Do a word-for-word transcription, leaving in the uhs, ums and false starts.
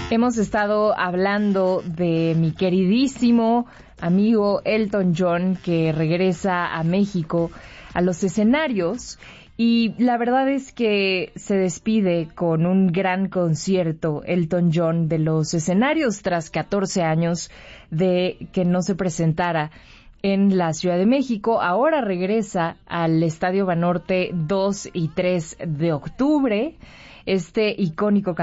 Hemos estado hablando de mi queridísimo amigo Elton John, que regresa a México a los escenarios, y la verdad es que se despide con un gran concierto Elton John de los escenarios tras catorce años de que no se presentara en la Ciudad de México. Ahora regresa al Estadio Banorte dos y tres de octubre. Este icónico